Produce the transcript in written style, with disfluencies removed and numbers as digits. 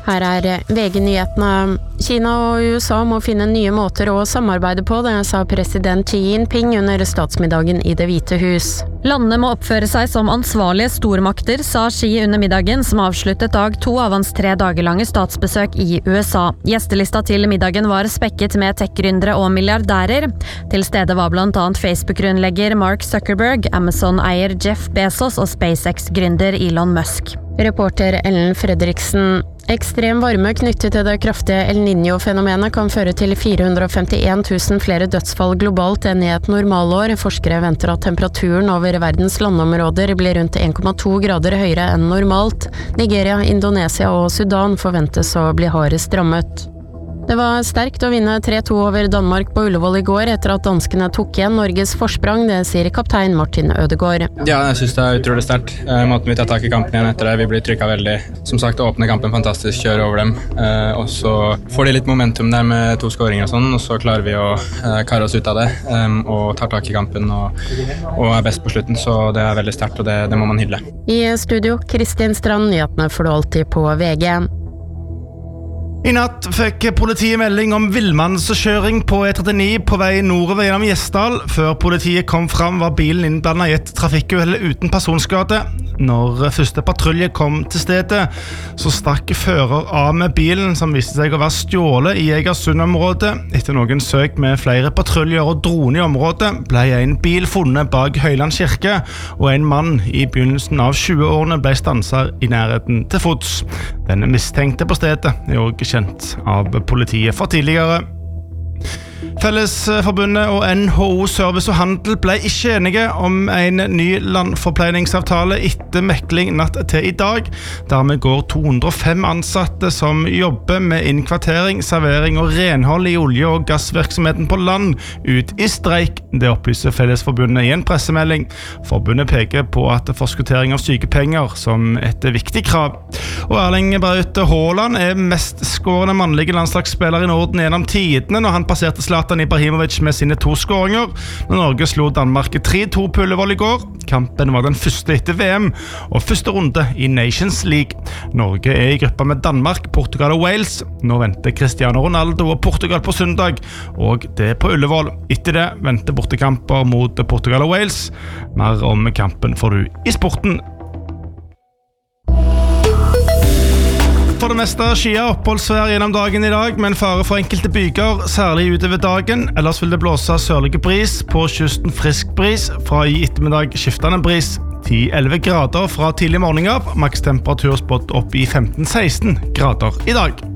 Her VG-nyhetene. Kina og USA må finne nye måter å samarbeide på, det sa president Xi Jinping under statsmiddagen i Det hvite hus. Landene må oppføre seg som ansvarlige stormakter, sa Xi under middagen, som avsluttet dag 2 av hans 3 dager lange statsbesøk i USA. Gjestelista til middagen var spekket med tech-gründere og milliardærer. Til stede var blant annet Facebook-grunnlegger Mark Zuckerberg, Amazon-eier Jeff Bezos og SpaceX-gründer Elon Musk. Reporter Ellen Fredriksen. Ekstrem varme knyttet til det kraftige El Niño-fenomenet kan føre til 451 000 flere dødsfall globalt enn i et normalår. Forskere venter at temperaturen over verdens landområder blir rundt 1,2 grader høyere enn normalt. Nigeria, Indonesia og Sudan forventes å bli hardest rammet. Det var sterkt å vinne 3-2 over Danmark på Ullevål i går etter at danskene tok igjen Norges forsprang, det sier kaptein Martin Ødegaard. Ja, jeg synes det utrolig sterkt. Måten vi tar tak i kampen igjen etter det, vi blir trykket veldig. Som sagt, åpne kampen fantastisk, kjøre over dem. Og så får de litt momentum der med 2 skåringer og sånn, og så klarer vi å karre oss ut av det og tar tak i kampen og best på slutten, så det veldig sterkt, og det må man hylle. I studio, Kristin Strand, nyhetene får du alltid på VG. I natt fikk politiet melding om villmannskjøring på E39 på vei nordover gjennom Gjesdal. Før politiet kom fram var bilen innblandet i et trafikkuhell uten personskade. Når første patrulje kom til stedet, så stakk fører av med bilen, som viste seg å være stjålet i Egersund-området. Etter noen søk med flere patruljer og drone i området, ble en bil funnet bak Høyland kirke, og en mann i begynnelsen av 20-årene ble stanset i nærheten til fots. Den mistenkte på stedet også kjent av politiet fra tidligere. Fellesforbundet og NHO Service og Handel ble ikke enige om en ny landforpleiningsavtale etter mekling natt til i dag. Dermed går 205 ansatte som jobber med innkvartering, servering og renhold i olje- og gassvirksomheten på land ut i streik. Det opplyser Fellesforbundet i en pressemelding. Forbundet peker på at forskuttering av sykepenger som et viktig krav. Og Erling Braut Haaland mest skårende mannlige landslagsspiller i Norden gjennom tidene når han passerte Zlatan Ibrahimovic med sine 2 skåringer, når Norge slo Danmark 3-2 på Ullevål i går. Kampen var den første etter VM, og første runde i Nations League. Norge i gruppa med Danmark, Portugal og Wales. Nå venter Cristiano Ronaldo og Portugal på søndag, og det på Ullevål. Etter det venter bortekamper mot Portugal og Wales. Mer om kampen får du i sporten. For det meste skia oppholdsvær gjennom dagen i dag, men fare for enkelte byger, særlig utover dagen. Ellers vil det blåse sørlige bris, på kysten frisk bris, fra i ettermiddag skiftende bris. 10-11 grader fra tidlig morgen av, maks temperatur spådd opp i 15-16 grader i dag.